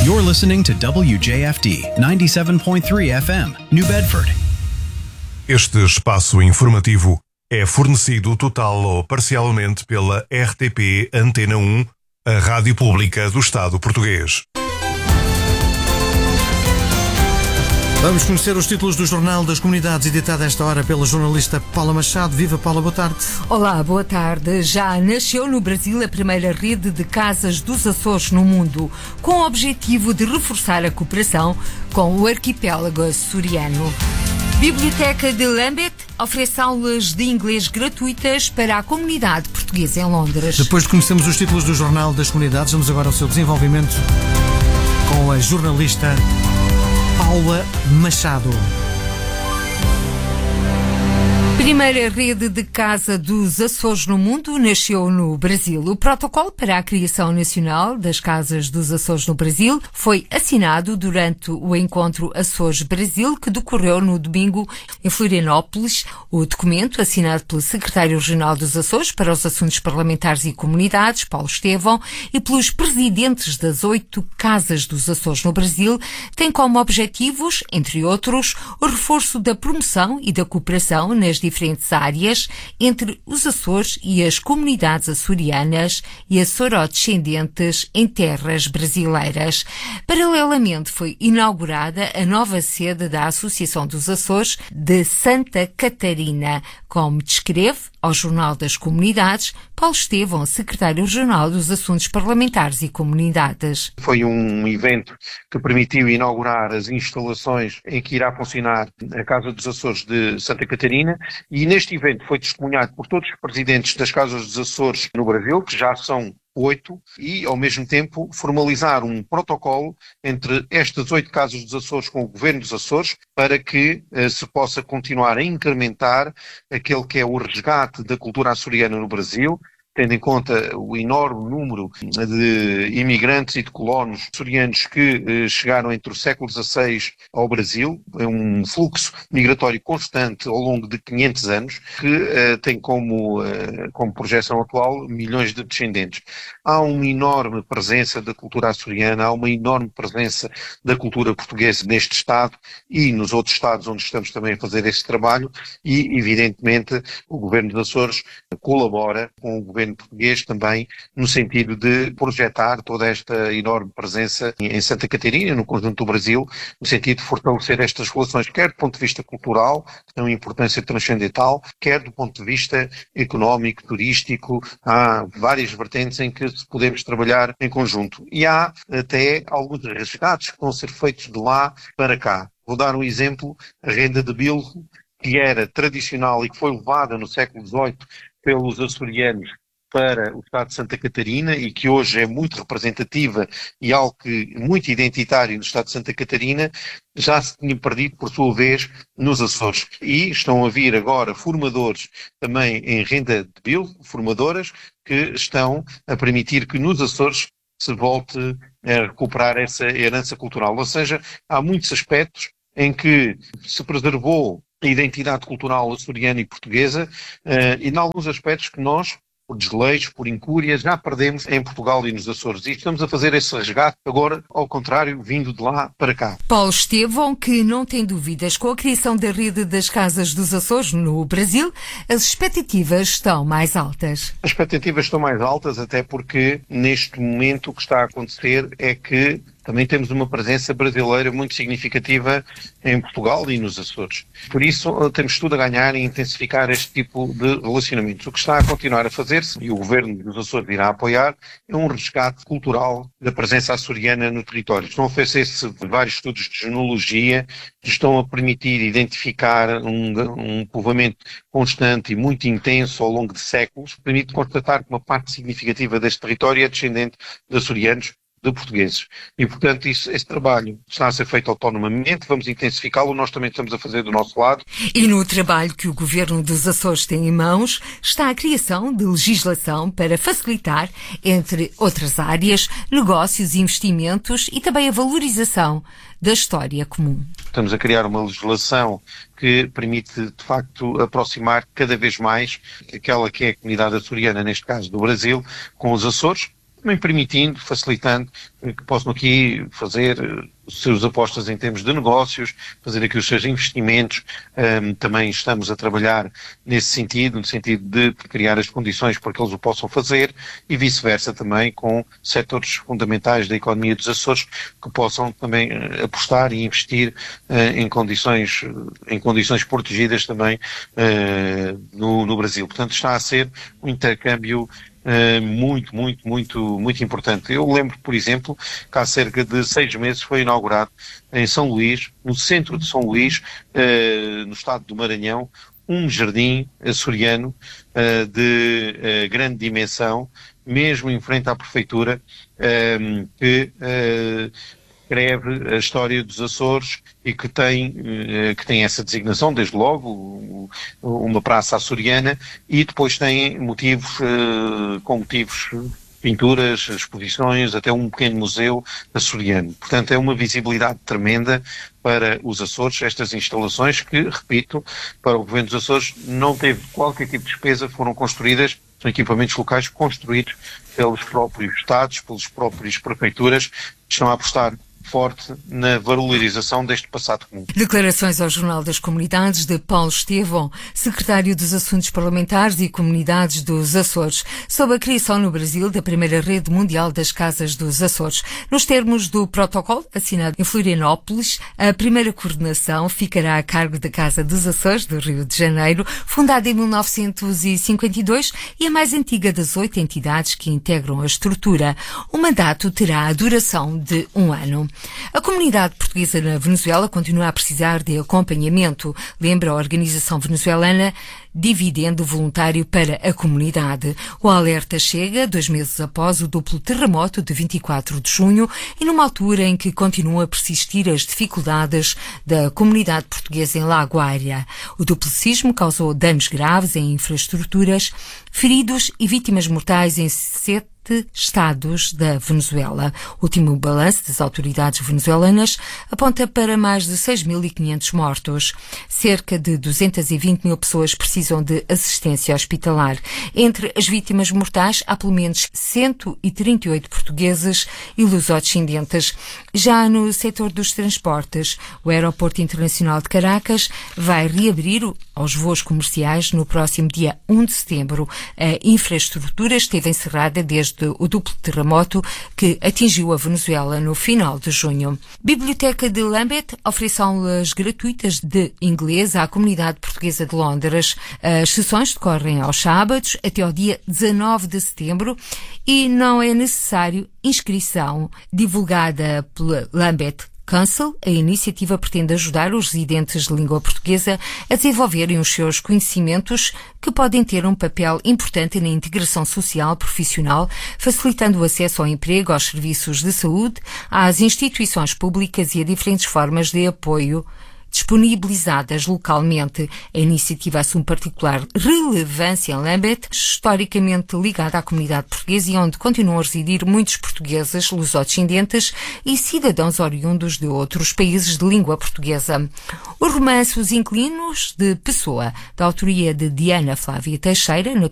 You're listening to WJFD 97.3 FM, New Bedford. Este espaço informativo é fornecido total ou parcialmente pela RTP Antena 1, a rádio pública do Estado português. Vamos conhecer os títulos do Jornal das Comunidades, editado a esta hora pela jornalista Paula Machado. Viva, Paula, boa tarde. Olá, boa tarde. Já nasceu no Brasil a primeira rede de casas dos Açores no mundo, com o objetivo de reforçar a cooperação com o arquipélago açoriano. Biblioteca de Lambeth oferece aulas de inglês gratuitas para a comunidade portuguesa em Londres. Depois de conhecermos os títulos do Jornal das Comunidades, vamos agora ao seu desenvolvimento com a jornalista Paula Machado. Primeira rede de casa dos Açores no mundo nasceu no Brasil. O protocolo para a criação nacional das casas dos Açores no Brasil foi assinado durante o encontro Açores-Brasil, que decorreu no domingo em Florianópolis. O documento, assinado pelo secretário regional dos Açores para os assuntos parlamentares e comunidades, Paulo Estevão, e pelos presidentes das 8 casas dos Açores no Brasil, tem como objetivos, entre outros, o reforço da promoção e da cooperação nas diferentes áreas entre os Açores e as comunidades açorianas e açorodescendentes em terras brasileiras. Paralelamente, foi inaugurada a nova sede da Associação dos Açores de Santa Catarina, como descreve ao Jornal das Comunidades Paulo Estevão, secretário regional dos Assuntos Parlamentares e Comunidades. Foi um evento que permitiu inaugurar as instalações em que irá funcionar a Casa dos Açores de Santa Catarina, e neste evento foi testemunhado por todos os presidentes das Casas dos Açores no Brasil, que já são 8, e ao mesmo tempo formalizar um protocolo entre estas 8 casas dos Açores com o Governo dos Açores para que se possa continuar a incrementar aquele que é o resgate da cultura açoriana no Brasil, tendo em conta o enorme número de imigrantes e de colonos açorianos que chegaram entre o século XVI ao Brasil, é um fluxo migratório constante ao longo de 500 anos, que tem como projeção atual milhões de descendentes. Há uma enorme presença da cultura açoriana, há uma enorme presença da cultura portuguesa neste Estado e nos outros Estados onde estamos também a fazer esse trabalho, e evidentemente o Governo dos Açores colabora com o Governo português também no sentido de projetar toda esta enorme presença em Santa Catarina, no conjunto do Brasil, no sentido de fortalecer estas relações, quer do ponto de vista cultural, que tem uma importância transcendental, quer do ponto de vista económico, turístico. Há várias vertentes em que podemos trabalhar em conjunto. E há até alguns resgates que vão ser feitos de lá para cá. Vou dar um exemplo: a renda de bilro, que era tradicional e que foi levada no século XVIII pelos açorianos para o Estado de Santa Catarina e que hoje é muito representativa e algo que muito identitário no Estado de Santa Catarina, já se tinha perdido por sua vez nos Açores. E estão a vir agora formadores também em renda de bilro, formadoras que estão a permitir que nos Açores se volte a recuperar essa herança cultural. Ou seja, há muitos aspectos em que se preservou a identidade cultural açoriana e portuguesa, e em alguns aspectos que nós, por desleixo, por incúria, já perdemos em Portugal e nos Açores. E estamos a fazer esse resgate agora, ao contrário, vindo de lá para cá. Paulo Estevão, que não tem dúvidas com a criação da rede das Casas dos Açores no Brasil, as expectativas estão mais altas. As expectativas estão mais altas, até porque neste momento o que está a acontecer é que também temos uma presença brasileira muito significativa em Portugal e nos Açores. Por isso, temos tudo a ganhar em intensificar este tipo de relacionamentos. O que está a continuar a fazer-se, e o Governo dos Açores irá apoiar, é um resgate cultural da presença açoriana no território. Estão a oferecer-se vários estudos de genealogia que estão a permitir identificar um povoamento constante e muito intenso ao longo de séculos, permite constatar que uma parte significativa deste território é descendente de açorianos, de portugueses. E, portanto, esse trabalho está a ser feito autonomamente, vamos intensificá-lo, nós também estamos a fazer do nosso lado. E no trabalho que o Governo dos Açores tem em mãos está a criação de legislação para facilitar, entre outras áreas, negócios, investimentos e também a valorização da história comum. Estamos a criar uma legislação que permite, de facto, aproximar cada vez mais aquela que é a comunidade açoriana, neste caso do Brasil, com os Açores, também permitindo, facilitando que possam aqui fazer os seus apostas em termos de negócios, fazer aqui os seus investimentos. Também estamos a trabalhar nesse sentido, no sentido de criar as condições para que eles o possam fazer e vice-versa também com setores fundamentais da economia dos Açores que possam também apostar e investir em condições protegidas também no Brasil. Portanto, está a ser um intercâmbio muito importante. Eu lembro, por exemplo, que há cerca de 6 meses foi inaugurado em São Luís, no centro de São Luís, no estado do Maranhão, um jardim açoriano de grande dimensão, mesmo em frente à prefeitura, que escreve a história dos Açores e que tem essa designação, desde logo, uma praça açoriana, e depois tem pinturas, exposições, até um pequeno museu açoriano. Portanto, é uma visibilidade tremenda para os Açores, estas instalações que, repito, para o Governo dos Açores não teve qualquer tipo de despesa, foram construídas, são equipamentos locais construídos pelos próprios Estados, pelas próprias prefeituras, que estão a apostar forte na valorização deste passado comum. Declarações ao Jornal das Comunidades de Paulo Estevão, secretário dos Assuntos Parlamentares e Comunidades dos Açores, sobre a criação no Brasil da primeira rede mundial das casas dos Açores. Nos termos do protocolo assinado em Florianópolis, a primeira coordenação ficará a cargo da Casa dos Açores, do Rio de Janeiro, fundada em 1952 e a mais antiga das 8 entidades que integram a estrutura. O mandato terá a duração de 1 ano. A comunidade portuguesa na Venezuela continua a precisar de acompanhamento, lembra a organização venezuelana Dividendo Voluntário para a Comunidade. O alerta chega 2 meses após o duplo terremoto de 24 de junho e numa altura em que continuam a persistir as dificuldades da comunidade portuguesa em La Guaira. O duplo sismo causou danos graves em infraestruturas, feridos e vítimas mortais em 7 estados da Venezuela. O último balanço das autoridades venezuelanas aponta para mais de 6.500 mortos. Cerca de 220 mil pessoas precisam de assistência hospitalar. Entre as vítimas mortais há pelo menos 138 portugueses e lusodescendentes. Já no setor dos transportes, o Aeroporto Internacional de Caracas vai reabrir aos voos comerciais no próximo dia 1 de setembro. A infraestrutura esteve encerrada desde o duplo terremoto que atingiu a Venezuela no final de junho. Biblioteca de Lambeth oferece aulas gratuitas de inglês à comunidade portuguesa de Londres. As sessões decorrem aos sábados até ao dia 19 de setembro e não é necessário inscrição. Divulgada pela Lambeth Council, a iniciativa pretende ajudar os residentes de língua portuguesa a desenvolverem os seus conhecimentos que podem ter um papel importante na integração social profissional, facilitando o acesso ao emprego, aos serviços de saúde, às instituições públicas e a diferentes formas de apoio disponibilizadas localmente. A iniciativa assume particular relevância em Lambeth, historicamente ligada à comunidade portuguesa e onde continuam a residir muitos portugueses, lusodescendentes e cidadãos oriundos de outros países de língua portuguesa. O romance Os Inquilinos de Pessoa, da autoria de Diana Flávia Teixeira, na